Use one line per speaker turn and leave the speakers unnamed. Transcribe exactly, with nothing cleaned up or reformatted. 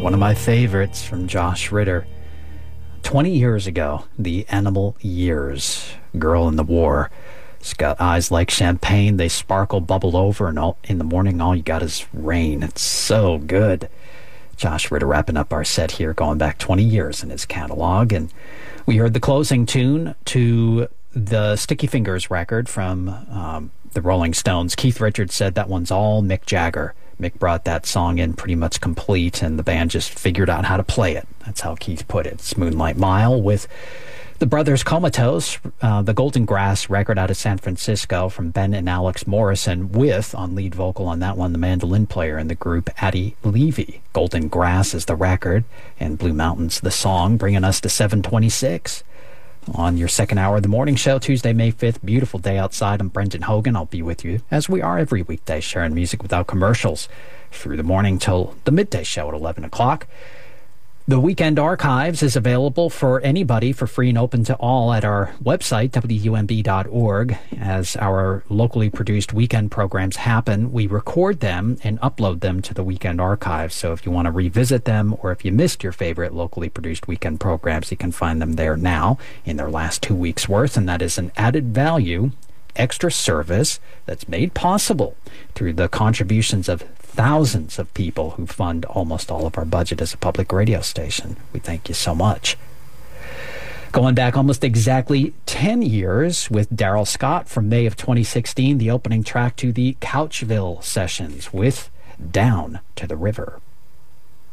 One of my favorites from Josh Ritter. twenty years ago, The Animal Years, Girl in the War. It's got eyes like champagne. They sparkle, bubble over, and all, in the morning, all you got is rain. It's so good. Josh Ritter wrapping up our set here, going back twenty years in his catalog. And we heard the closing tune to the Sticky Fingers record from um, the Rolling Stones. Keith Richards said that one's all Mick Jagger. Mick brought that song in pretty much complete, and the band just figured out how to play it. That's how Keith put it. It's Moonlight Mile with the Brothers Comatose, uh, the Golden Grass record out of San Francisco from Ben and Alex Morrison, with, on lead vocal on that one, the mandolin player in the group, Addie Levy. Golden Grass is the record, and Blue Mountains the song, bringing us to seven twenty-six. On your second hour of the morning show, Tuesday, May fifth, beautiful day outside. I'm Brendan Hogan. I'll be with you, as we are every weekday, sharing music without commercials through the morning till the midday show at eleven o'clock. The Weekend Archives is available for anybody for free and open to all at our website, W U M B dot org. As our locally produced weekend programs happen, we record them and upload them to the Weekend Archives. So if you want to revisit them, or if you missed your favorite locally produced weekend programs, you can find them there now in their last two weeks' worth. And that is an added value, extra service that's made possible through the contributions of thousands of people who fund almost all of our budget as a public radio station. We thank you so much. Going back almost exactly ten years with Daryl Scott from May of twenty sixteen, the opening track to the Couchville sessions with Down to the River.